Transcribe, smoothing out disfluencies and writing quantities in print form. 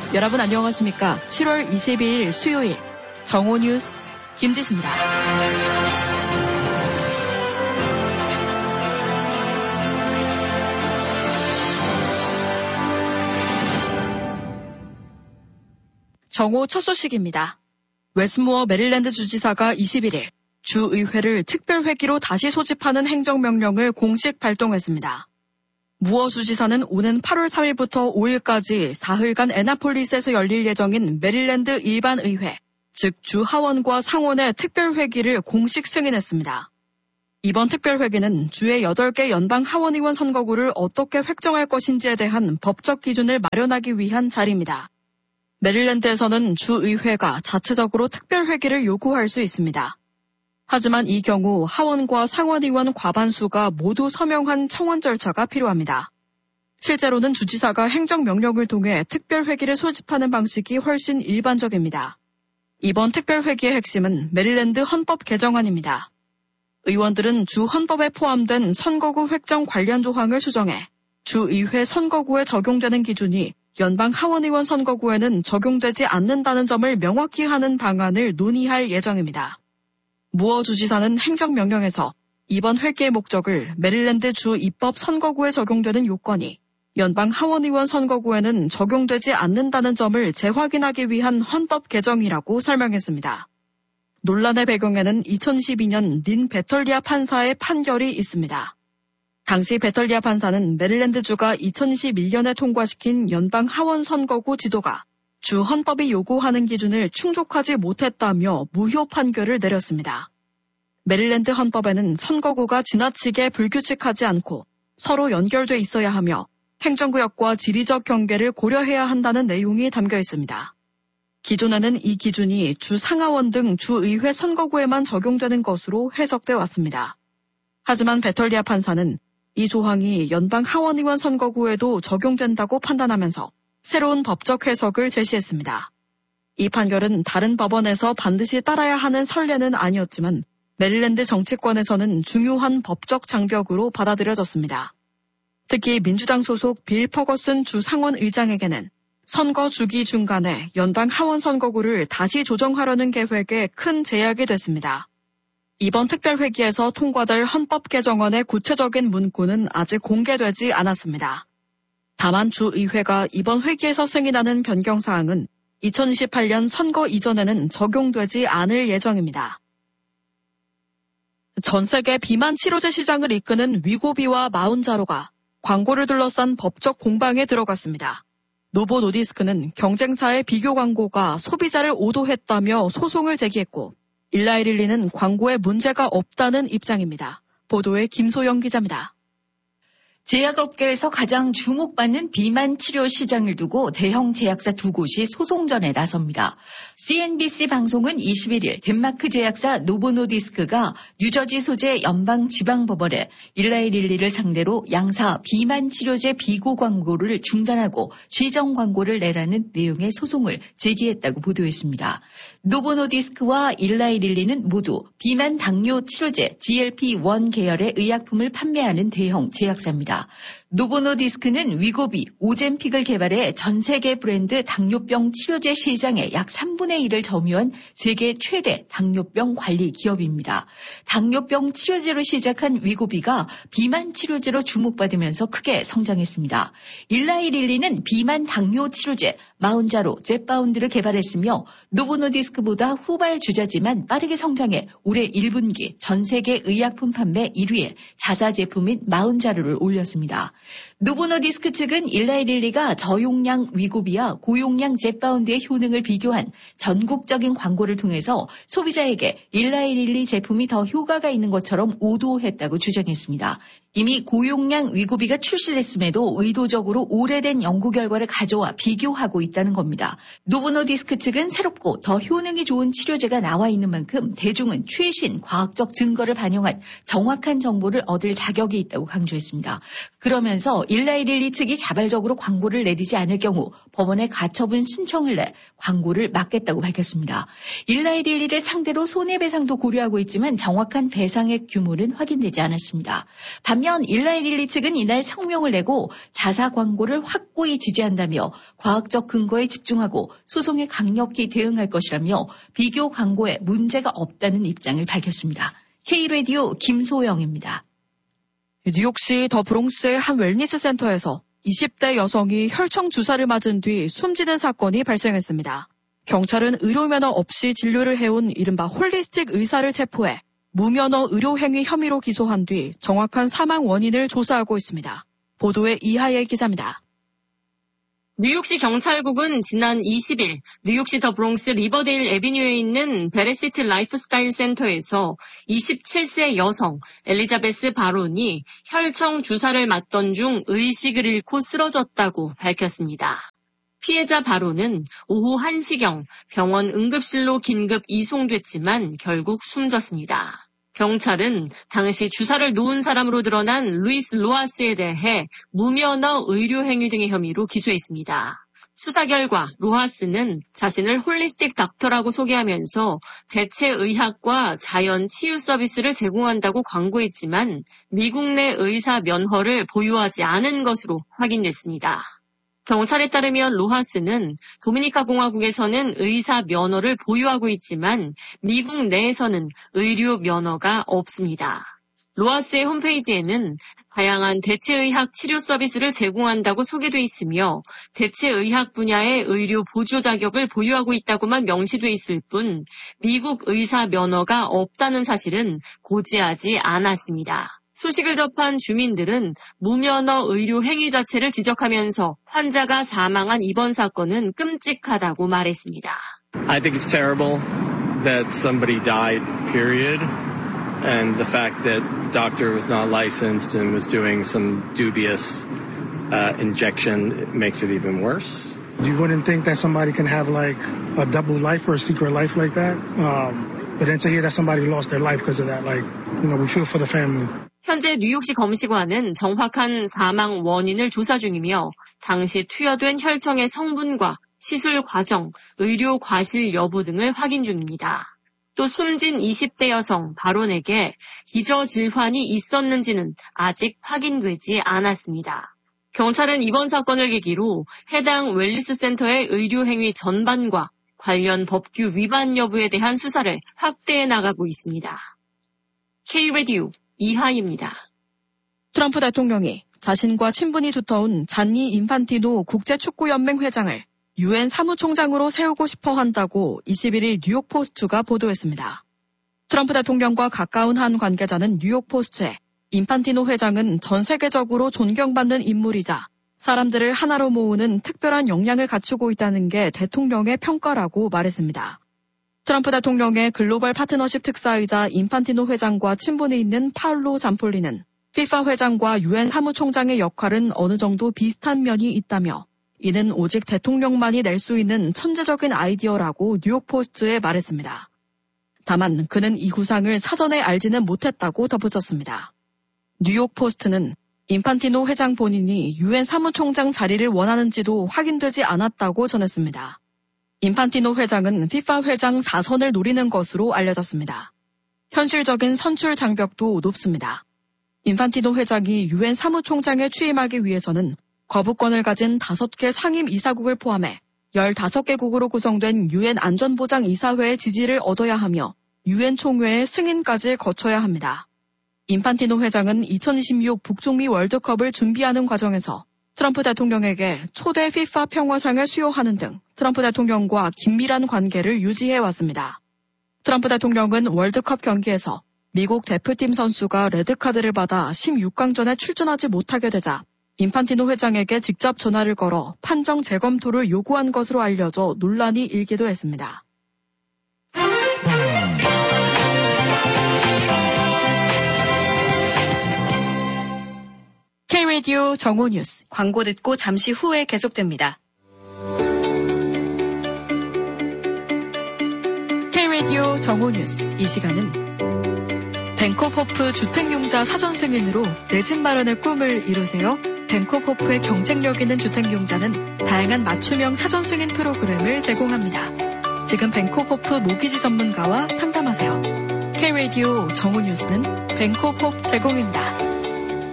여러분 안녕하십니까? 7월 22일 수요일 정오 뉴스 김지수입니다. 정오 첫 소식입니다. 웨스모어 메릴랜드 주지사가 21일 주의회를 특별회기로 다시 소집하는 행정명령을 공식 발동했습니다. 무어 주지사는 오는 8월 3일부터 5일까지 사흘간 애나폴리스에서 열릴 예정인 메릴랜드 일반의회, 즉 주 하원과 상원의 특별회기를 공식 승인했습니다. 이번 특별회기는 주의 8개 연방 하원의원 선거구를 어떻게 획정할 것인지에 대한 법적 기준을 마련하기 위한 자리입니다. 메릴랜드에서는 주의회가 자체적으로 특별회기를 요구할 수 있습니다. 하지만 이 경우 하원과 상원의원 과반수가 모두 서명한 청원 절차가 필요합니다. 실제로는 주지사가 행정명령을 통해 특별회기를 소집하는 방식이 훨씬 일반적입니다. 이번 특별회기의 핵심은 메릴랜드 헌법 개정안입니다. 의원들은 주 헌법에 포함된 선거구 획정 관련 조항을 수정해 주의회 선거구에 적용되는 기준이 연방 하원의원 선거구에는 적용되지 않는다는 점을 명확히 하는 방안을 논의할 예정입니다. 무어 주지사는 행정명령에서 이번 회기의 목적을 메릴랜드 주 입법 선거구에 적용되는 요건이 연방 하원의원 선거구에는 적용되지 않는다는 점을 재확인하기 위한 헌법 개정이라고 설명했습니다. 논란의 배경에는 2012년 닌 베털리아 판사의 판결이 있습니다. 당시 베털리아 판사는 메릴랜드주가 2011년에 통과시킨 연방 하원 선거구 지도가 주 헌법이 요구하는 기준을 충족하지 못했다며 무효 판결을 내렸습니다. 메릴랜드 헌법에는 선거구가 지나치게 불규칙하지 않고 서로 연결돼 있어야 하며 행정구역과 지리적 경계를 고려해야 한다는 내용이 담겨 있습니다. 기존에는 이 기준이 주 상하원 등 주의회 선거구에만 적용되는 것으로 해석돼 왔습니다. 하지만 베털리아 판사는 이 조항이 연방 하원의원 선거구에도 적용된다고 판단하면서 새로운 법적 해석을 제시했습니다. 이 판결은 다른 법원에서 반드시 따라야 하는 선례는 아니었지만 메릴랜드 정치권에서는 중요한 법적 장벽으로 받아들여졌습니다. 특히 민주당 소속 빌 퍼거슨 주 상원 의장에게는 선거 주기 중간에 연방 하원 선거구를 다시 조정하려는 계획에 큰 제약이 됐습니다. 이번 특별회기에서 통과될 헌법 개정안의 구체적인 문구는 아직 공개되지 않았습니다. 다만 주의회가 이번 회기에서 승인하는 변경사항은 2018년 선거 이전에는 적용되지 않을 예정입니다. 전 세계 비만 치료제 시장을 이끄는 위고비와 마운자로가 광고를 둘러싼 법적 공방에 들어갔습니다. 노보 노디스크는 경쟁사의 비교 광고가 소비자를 오도했다며 소송을 제기했고 일라이릴리는 광고에 문제가 없다는 입장입니다. 보도에 김소영 기자입니다. 제약업계에서 가장 주목받는 비만 치료 시장을 두고 대형 제약사 두 곳이 소송전에 나섭니다. CNBC 방송은 21일 덴마크 제약사 노보노디스크가 뉴저지 소재 연방지방법원에 일라이릴리를 상대로 양사 비만 치료제 비고 광고를 중단하고 시정 광고를 내라는 내용의 소송을 제기했다고 보도했습니다. 노보노디스크와 일라이릴리는 모두 비만 당뇨 치료제 GLP-1 계열의 의약품을 판매하는 대형 제약사입니다. 노보노디스크는 위고비, 오젬픽을 개발해 전 세계 브랜드 당뇨병 치료제 시장의 약 3분의 1을 점유한 세계 최대 당뇨병 관리 기업입니다. 당뇨병 치료제로 시작한 위고비가 비만 치료제로 주목받으면서 크게 성장했습니다. 일라이릴리는 비만 당뇨 치료제 마운자로 젯바운드를 개발했으며 노보노디스크보다 후발 주자지만 빠르게 성장해 올해 1분기 전 세계 의약품 판매 1위에 자사 제품인 마운자로를 올렸습니다. 노보노디스크 측은 일라이릴리가 저용량 위고비와 고용량 젯바운드의 효능을 비교한 전국적인 광고를 통해서 소비자에게 일라이릴리 제품이 더 효과가 있는 것처럼 오도했다고 주장했습니다. 이미 고용량 위고비가 출시됐음에도 의도적으로 오래된 연구 결과를 가져와 비교하고 있다는 겁니다. 노보노디스크 측은 새롭고 더 효능이 좋은 치료제가 나와 있는 만큼 대중은 최신 과학적 증거를 반영한 정확한 정보를 얻을 자격이 있다고 강조했습니다. 그러면서 일라이릴리 측이 자발적으로 광고를 내리지 않을 경우 법원에 가처분 신청을 내 광고를 막겠다고 밝혔습니다. 일라이릴리를 상대로 손해배상도 고려하고 있지만 정확한 배상액 규모는 확인되지 않았습니다. 반면 일라이릴리 측은 이날 성명을 내고 자사 광고를 확고히 지지한다며 과학적 근거에 집중하고 소송에 강력히 대응할 것이라며 비교 광고에 문제가 없다는 입장을 밝혔습니다. K-라디오 김소영입니다. 뉴욕시 더 브롱스의 한 웰니스 센터에서 20대 여성이 혈청 주사를 맞은 뒤 숨지는 사건이 발생했습니다. 경찰은 의료 면허 없이 진료를 해온 이른바 홀리스틱 의사를 체포해 무면허 의료행위 혐의로 기소한 뒤 정확한 사망 원인을 조사하고 있습니다. 보도에 이하예 기자입니다. 뉴욕시 경찰국은 지난 20일 뉴욕시 더 브롱스 리버데일 애비뉴에 있는 베레시트 라이프스타일 센터에서 27세 여성 엘리자베스 바론이 혈청 주사를 맞던 중 의식을 잃고 쓰러졌다고 밝혔습니다. 피해자 바론은 오후 1시경 병원 응급실로 긴급 이송됐지만 결국 숨졌습니다. 경찰은 당시 주사를 놓은 사람으로 드러난 루이스 로하스에 대해 무면허 의료행위 등의 혐의로 기소했습니다. 수사 결과 로하스는 자신을 홀리스틱 닥터라고 소개하면서 대체의학과 자연 치유 서비스를 제공한다고 광고했지만 미국 내 의사 면허를 보유하지 않은 것으로 확인됐습니다. 경찰에 따르면 로하스는 도미니카 공화국에서는 의사 면허를 보유하고 있지만 미국 내에서는 의료 면허가 없습니다. 로하스의 홈페이지에는 다양한 대체의학 치료 서비스를 제공한다고 소개돼 있으며 대체의학 분야의 의료 보조 자격을 보유하고 있다고만 명시돼 있을 뿐 미국 의사 면허가 없다는 사실은 고지하지 않았습니다. 소식을 접한 주민들은 무면허 의료 행위 자체를 지적하면서 환자가 사망한 이번 사건은 끔찍하다고 말했습니다. I think it's terrible that somebody died, period. And the fact that the doctor was not licensed and was doing some dubious injection makes it even worse. You wouldn't think that somebody can have like a double life or a secret life like that. But then to hear that somebody lost their life because of that, like, we feel for the family. 현재 뉴욕시 검시관은 정확한 사망 원인을 조사 중이며 당시 투여된 혈청의 성분과 시술 과정, 의료 과실 여부 등을 확인 중입니다. 또 숨진 20대 여성 바론에게 기저질환이 있었는지는 아직 확인되지 않았습니다. 경찰은 이번 사건을 계기로 해당 웰니스 센터의 의료행위 전반과 관련 법규 위반 여부에 대한 수사를 확대해 나가고 있습니다. K-라디오 이하입니다. 트럼프 대통령이 자신과 친분이 두터운 잔니 인판티노 국제축구연맹 회장을 유엔 사무총장으로 세우고 싶어 한다고 21일 뉴욕포스트가 보도했습니다. 트럼프 대통령과 가까운 한 관계자는 뉴욕포스트에 인판티노 회장은 전 세계적으로 존경받는 인물이자 사람들을 하나로 모으는 특별한 역량을 갖추고 있다는 게 대통령의 평가라고 말했습니다. 트럼프 대통령의 글로벌 파트너십 특사이자 인판티노 회장과 친분이 있는 파울로 잠폴리는 FIFA 회장과 유엔 사무총장의 역할은 어느 정도 비슷한 면이 있다며 이는 오직 대통령만이 낼 수 있는 천재적인 아이디어라고 뉴욕포스트에 말했습니다. 다만 그는 이 구상을 사전에 알지는 못했다고 덧붙였습니다. 뉴욕포스트는 인판티노 회장 본인이 유엔 사무총장 자리를 원하는지도 확인되지 않았다고 전했습니다. 인판티노 회장은 FIFA 회장 4선을 노리는 것으로 알려졌습니다. 현실적인 선출 장벽도 높습니다. 인판티노 회장이 유엔 사무총장에 취임하기 위해서는 거부권을 가진 5개 상임 이사국을 포함해 15개국으로 구성된 유엔 안전보장이사회의 지지를 얻어야 하며 유엔 총회의 승인까지 거쳐야 합니다. 인판티노 회장은 2026 북중미 월드컵을 준비하는 과정에서 트럼프 대통령에게 초대 FIFA 평화상을 수여하는 등 트럼프 대통령과 긴밀한 관계를 유지해왔습니다. 트럼프 대통령은 월드컵 경기에서 미국 대표팀 선수가 레드카드를 받아 16강전에 출전하지 못하게 되자 인판티노 회장에게 직접 전화를 걸어 판정 재검토를 요구한 것으로 알려져 논란이 일기도 했습니다. K-라디오 정오뉴스 광고 듣고 잠시 후에 계속됩니다. K-라디오 정오뉴스 이 시간은 뱅크오프 주택융자 사전 승인으로 내 집 마련의 꿈을 이루세요. 벤코호프의 경쟁력 있는 주택용자는 다양한 맞춤형 사전 승인 프로그램을 제공합니다. 지금 벤코호프 모기지 전문가와 상담하세요. K-라디오 정오 뉴스는 벤코호프 제공입니다.